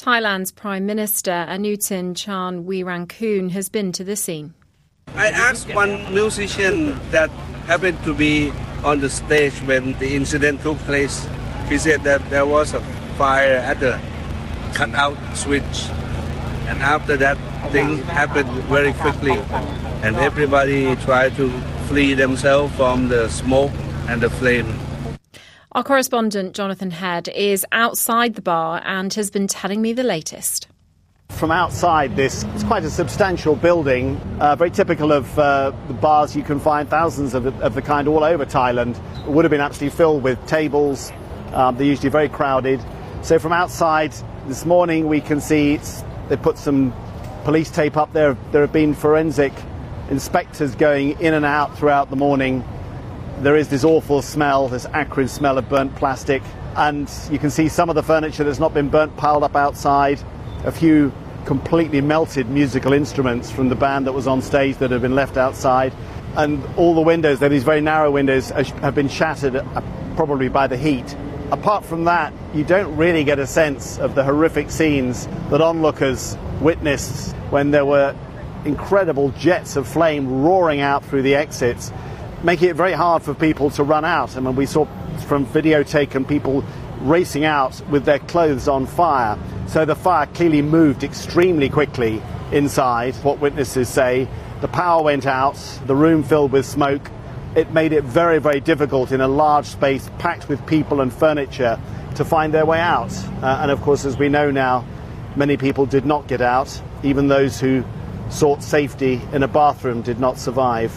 Thailand's Prime Minister Anutin Charnvirakul has been to the scene. I asked one musician that happened to be on the stage when the incident took place. He said that there was a fire at the cutout switch. And after that, things happened very quickly. And everybody tried to flee themselves from the smoke and the flame. Our correspondent Jonathan Head is outside the bar and has been telling me the latest. From outside this, it's quite a substantial building, very typical of the bars you can find, thousands of the kind all over Thailand. It would have been absolutely filled with tables. They're usually very crowded. So from outside this morning we can see they put some police tape up there. There have been forensic inspectors going in and out throughout the morning. There is this awful smell, this acrid smell of burnt plastic, and you can see some of the furniture that's not been burnt piled up outside, a few completely melted musical instruments from the band that was on stage that have been left outside, and all the windows, they're these very narrow windows, have been shattered probably by the heat. Apart from that, you don't really get a sense of the horrific scenes that onlookers witnessed when there were incredible jets of flame roaring out through the exits, making it very hard for people to run out. I mean, we saw from video taken people racing out with their clothes on fire. So the fire clearly moved extremely quickly inside, what witnesses say. The power went out, the room filled with smoke. It made it very, very difficult in a large space packed with people and furniture to find their way out. And of course, as we know now, many people did not get out. Even those who sought safety in a bathroom did not survive.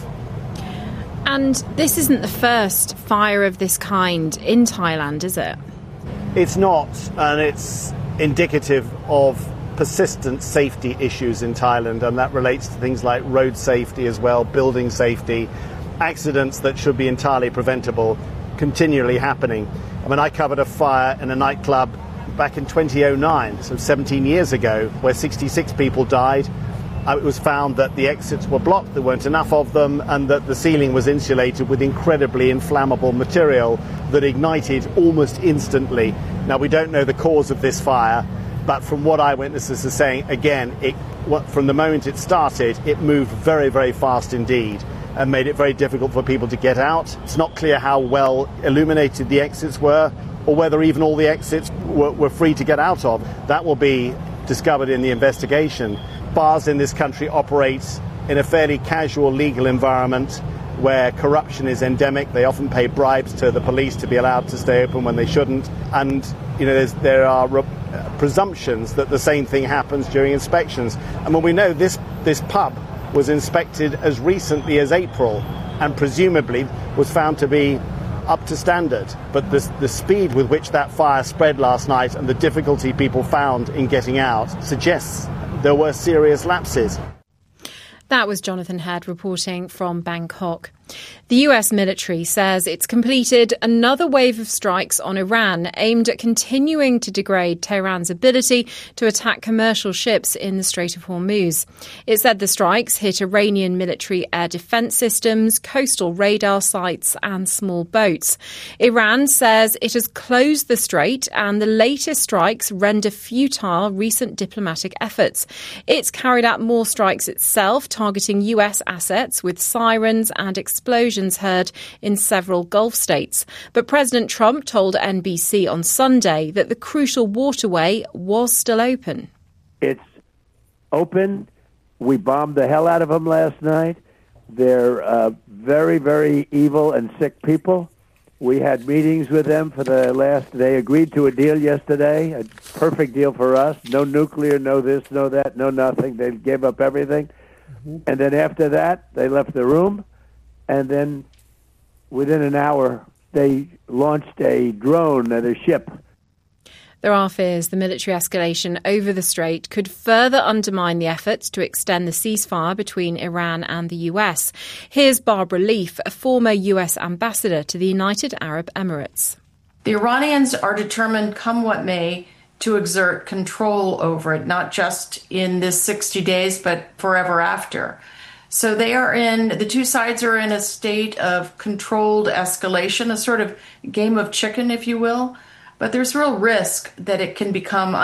And this isn't the first fire of this kind in Thailand, is it? It's not, and it's indicative of persistent safety issues in Thailand, and that relates to things like road safety as well, building safety, accidents that should be entirely preventable continually happening. I mean, I covered a fire in a nightclub back in 2009, so 17 years ago, where 66 people died. It was found that the exits were blocked, there weren't enough of them, and that the ceiling was insulated with incredibly inflammable material that ignited almost instantly. Now, we don't know the cause of this fire, but from what eyewitnesses are saying, again, from the moment it started, it moved very, very fast indeed and made it very difficult for people to get out. It's not clear how well illuminated the exits were or whether even all the exits were free to get out of. That will be discovered in the investigation. Bars in this country operate in a fairly casual legal environment where corruption is endemic. They often pay bribes to the police to be allowed to stay open when they shouldn't. And there are presumptions that the same thing happens during inspections. And when we know this pub was inspected as recently as April and presumably was found to be up to standard. But the speed with which that fire spread last night and the difficulty people found in getting out suggests there were serious lapses. That was Jonathan Head reporting from Bangkok. The US military says it's completed another wave of strikes on Iran aimed at continuing to degrade Tehran's ability to attack commercial ships in the Strait of Hormuz. It said the strikes hit Iranian military air defense systems, coastal radar sites and small boats. Iran says it has closed the strait and the latest strikes render futile recent diplomatic efforts. It's carried out more strikes itself, targeting US assets with sirens and explosions heard in several Gulf states. But President Trump told NBC on Sunday that the crucial waterway was still open. It's open. We bombed the hell out of them last night. They're very, very evil and sick people. We had meetings with them for the last. They agreed to a deal yesterday, a perfect deal for us. No nuclear, no this, no that, no nothing. They gave up everything. Mm-hmm. And then after that, they left the room. And then within an hour, they launched a drone at a ship. There are fears the military escalation over the strait could further undermine the efforts to extend the ceasefire between Iran and the US. Here's Barbara Leaf, a former US ambassador to the United Arab Emirates. The Iranians are determined, come what may, to exert control over it, not just in this 60 days, but forever after. So the two sides are in a state of controlled escalation, a sort of game of chicken, if you will. But there's real risk that it can become